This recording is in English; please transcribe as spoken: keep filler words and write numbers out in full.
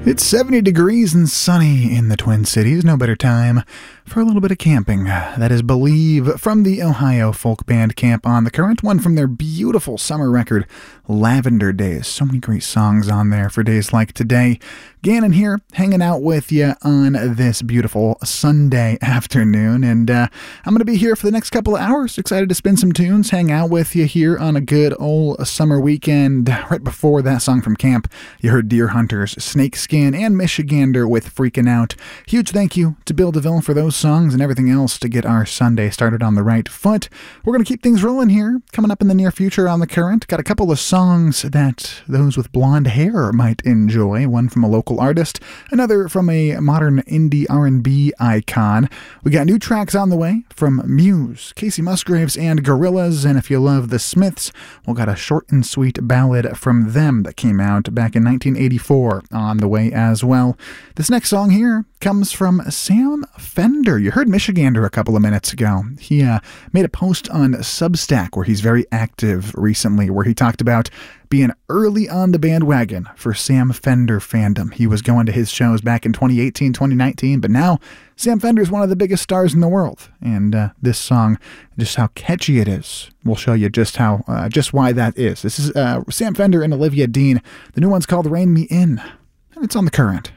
It's seventy degrees and sunny in the Twin Cities. No better time for a little bit of camping. That is Believe from the Ohio folk band Camp on the Current, one from their beautiful summer record, Lavender Days. So many great songs on there for days like today. Gannon here, hanging out with you on this beautiful Sunday afternoon, and uh, I'm going to be here for the next couple of hours. Excited to spin some tunes, hang out with you here on a good old summer weekend. Right before that song from Camp, you heard Deer Hunters, Snakeskin, and Michigander with Freaking Out. Huge thank you to Bill DeVille for those songs and everything else to get our Sunday started on the right foot. We're going to keep things rolling here. Coming up in the near future on The Current, got a couple of songs that those with blonde hair might enjoy. One from a local artist, another from a modern indie R and B icon. We got new tracks on the way from Muse, Casey Musgraves, and Gorillaz, and if you love the Smiths, we got a short and sweet ballad from them that came out back in nineteen eighty-four on the way as well. This next song here comes from Sam Fender. You heard Michigander a couple of minutes ago. He uh, made a post on Substack where he's very active recently, where he talked about being early on the bandwagon for Sam Fender fandom. He was going to his shows back in twenty eighteen, twenty nineteen, but now Sam Fender is one of the biggest stars in the world. And uh, this song, just how catchy it is, we'll show you just how, uh, just why that is. This is uh, Sam Fender and Olivia Dean. The new one's called Rain Me In, and it's on The Current.